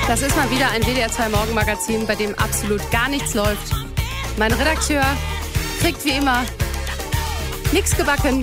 Das ist mal wieder ein WDR 2 Morgenmagazin, bei dem absolut gar nichts läuft. Mein Redakteur kriegt wie immer nichts gebacken.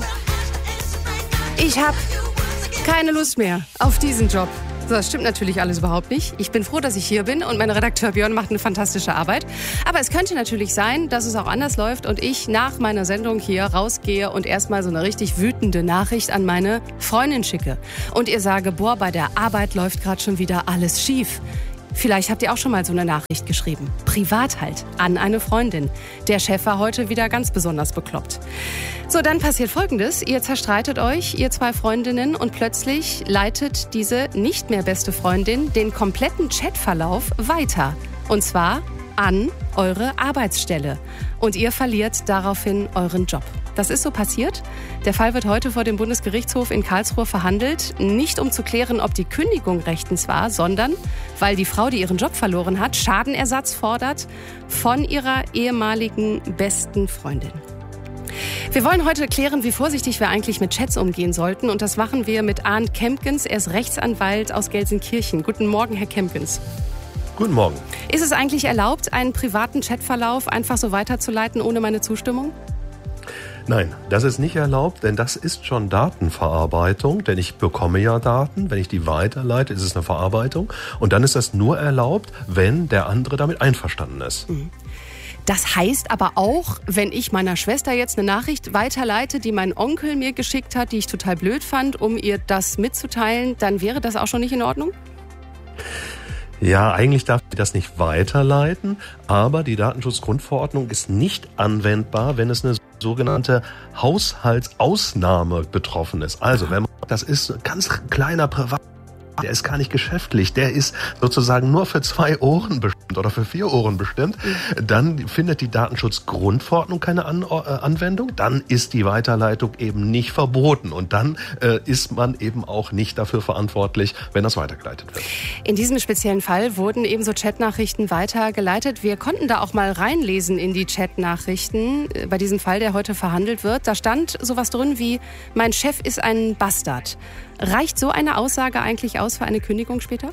Ich habe keine Lust mehr auf diesen Job. So, das stimmt natürlich alles überhaupt nicht. Ich bin froh, dass ich hier bin und mein Redakteur Björn macht eine fantastische Arbeit. Aber es könnte natürlich sein, dass es auch anders läuft und ich nach meiner Sendung hier rausgehe und erstmal so eine richtig wütende Nachricht an meine Freundin schicke. Und ihr sage, boah, bei der Arbeit läuft gerade schon wieder alles schief. Vielleicht habt ihr auch schon mal so eine Nachricht geschrieben. Privat halt, an eine Freundin. Der Chef war heute wieder ganz besonders bekloppt. So, dann passiert Folgendes. Ihr zerstreitet euch, ihr zwei Freundinnen, und plötzlich leitet diese nicht mehr beste Freundin den kompletten Chatverlauf weiter. Und zwar an eure Arbeitsstelle. Und ihr verliert daraufhin euren Job. Das ist so passiert. Der Fall wird heute vor dem Bundesgerichtshof in Karlsruhe verhandelt. Nicht um zu klären, ob die Kündigung rechtens war, sondern weil die Frau, die ihren Job verloren hat, Schadenersatz fordert von ihrer ehemaligen besten Freundin. Wir wollen heute klären, wie vorsichtig wir eigentlich mit Chats umgehen sollten. Und das machen wir mit Arndt Kempkens. Er ist Rechtsanwalt aus Gelsenkirchen. Guten Morgen, Herr Kempkens. Guten Morgen. Ist es eigentlich erlaubt, einen privaten Chatverlauf einfach so weiterzuleiten ohne meine Zustimmung? Nein, das ist nicht erlaubt, denn das ist schon Datenverarbeitung, denn ich bekomme ja Daten, wenn ich die weiterleite, ist es eine Verarbeitung und dann ist das nur erlaubt, wenn der andere damit einverstanden ist. Das heißt aber auch, wenn ich meiner Schwester jetzt eine Nachricht weiterleite, die mein Onkel mir geschickt hat, die ich total blöd fand, um ihr das mitzuteilen, dann wäre das auch schon nicht in Ordnung? Ja, eigentlich darf ich das nicht weiterleiten, aber die Datenschutzgrundverordnung ist nicht anwendbar, wenn es eine sogenannte Haushaltsausnahme betroffen ist. Also, wenn man, das ist ein ganz kleiner Privat, der ist gar nicht geschäftlich, der ist sozusagen nur für 2 Ohren bestimmt oder für 4 Ohren bestimmt, dann findet die Datenschutzgrundverordnung keine Anwendung, dann ist die Weiterleitung eben nicht verboten und dann ist man eben auch nicht dafür verantwortlich, wenn das weitergeleitet wird. In diesem speziellen Fall wurden ebenso Chatnachrichten weitergeleitet. Wir konnten da auch mal reinlesen in die Chatnachrichten bei diesem Fall, der heute verhandelt wird. Da stand sowas drin wie, mein Chef ist ein Bastard. Reicht so eine Aussage eigentlich aus für eine Kündigung später?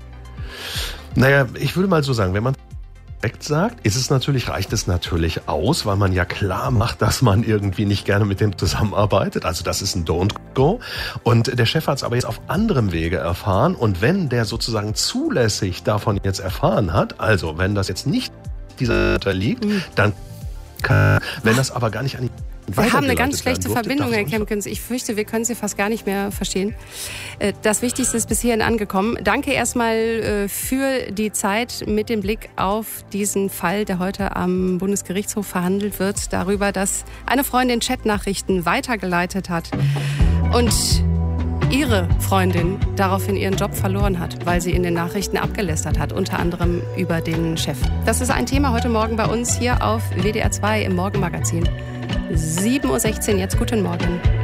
Naja, ich würde mal so sagen, wenn man direkt sagt, reicht es natürlich aus, weil man ja klar macht, dass man irgendwie nicht gerne mit dem zusammenarbeitet. Also das ist ein Don't Go. Und der Chef hat es aber jetzt auf anderem Wege erfahren. Und wenn der sozusagen zulässig davon jetzt erfahren hat, also wenn das jetzt nicht dieser unterliegt, dann kann, wenn das aber gar nicht an die Wir haben eine ganz schlechte Verbindung, Herr Kempkens. Ich fürchte, wir können Sie fast gar nicht mehr verstehen. Das Wichtigste ist bis hierhin angekommen. Danke erstmal für die Zeit mit dem Blick auf diesen Fall, der heute am Bundesgerichtshof verhandelt wird, darüber, dass eine Freundin Chatnachrichten weitergeleitet hat und ihre Freundin daraufhin ihren Job verloren hat, weil sie in den Nachrichten abgelästert hat, unter anderem über den Chef. Das ist ein Thema heute Morgen bei uns hier auf WDR 2 im Morgenmagazin. 7:16 Uhr, jetzt guten Morgen.